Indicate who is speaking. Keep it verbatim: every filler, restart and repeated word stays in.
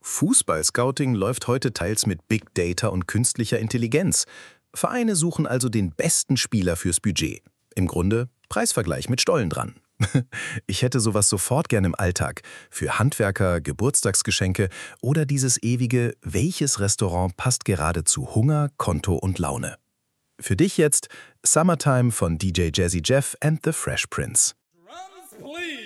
Speaker 1: Fußball-Scouting läuft heute teils mit Big Data und künstlicher Intelligenz. Vereine suchen also den besten Spieler fürs Budget. Im Grunde Preisvergleich mit Stollen dran. Ich hätte sowas sofort gern im Alltag. Für Handwerker, Geburtstagsgeschenke oder dieses ewige „Welches Restaurant passt gerade zu Hunger, Konto und Laune?“ Für dich jetzt Summertime von D J Jazzy Jeff and the Fresh Prince.
Speaker 2: Drums, please.